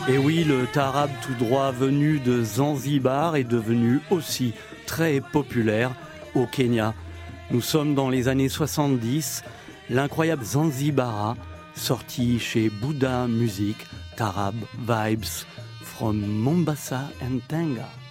Et oui, le tarab tout droit venu de Zanzibar est devenu aussi très populaire au Kenya. Nous sommes dans les années 70, l'incroyable Zanzibara, sorti chez Bouddha Music, Tarab Vibes from Mombasa and Tanga.